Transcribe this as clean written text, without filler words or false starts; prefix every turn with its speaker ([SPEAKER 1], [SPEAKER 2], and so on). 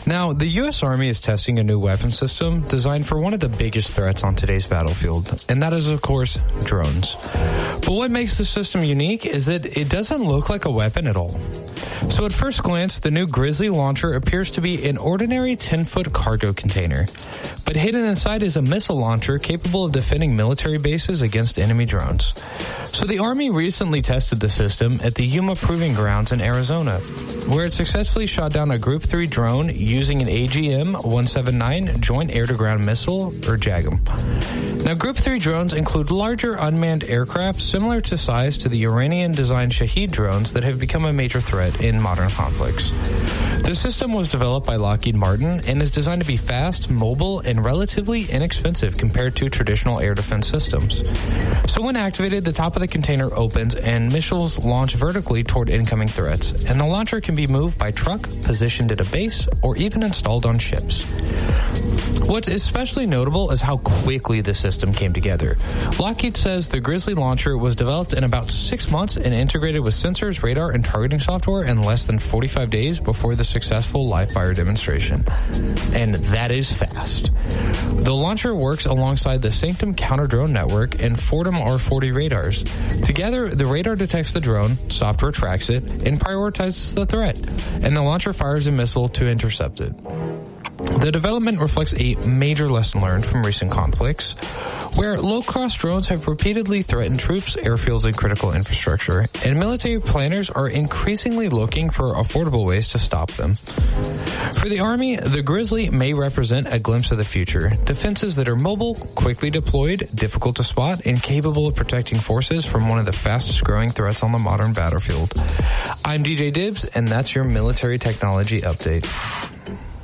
[SPEAKER 1] Now, the U.S. Army is testing a new weapon system designed for one of the biggest threats on today's battlefield, and that is, of course, drones. But what makes the system unique is that it doesn't look like a weapon at all. So at first glance, the new Grizzly launcher appears to be an ordinary 10-foot cargo container. But hidden inside is a missile launcher capable of defending military bases against enemy drones. So the Army recently tested the system at the Yuma Proving Grounds in Arizona, where it successfully shot down a Group 3 drone using an AGM-179 Joint Air-to-Ground Missile, or JAGM. Now, Group 3 drones include larger unmanned aircraft similar to size to the Iranian-designed Shahed drones that have become a major threat in modern conflicts. The system was developed by Lockheed Martin and is designed to be fast, mobile, and relatively inexpensive compared to traditional air defense systems. So when activated, the top of the container opens and missiles launch vertically toward incoming threats, and the launcher can be moved by truck, positioned at a base, or even installed on ships. What's especially notable is how quickly the system came together. Lockheed says the Grizzly launcher was developed in about 6 months and integrated with sensors, radar, and targeting software in less than 45 days before the successful live-fire demonstration. And that is fast. The launcher works alongside the Sanctum counter-drone network and Fortum R40 radars. Together, the radar detects the drone, software tracks it, and prioritizes the threat, and the launcher fires a missile to intercept it. The development reflects a major lesson learned from recent conflicts, where low-cost drones have repeatedly threatened troops, airfields, and critical infrastructure, and military planners are increasingly looking for affordable ways to stop them. For the Army, the Grizzly may represent a glimpse of the future, defenses that are mobile, quickly deployed, difficult to spot, and capable of protecting forces from one of the fastest-growing threats on the modern battlefield. I'm DJ Dibbs, and that's your military technology update.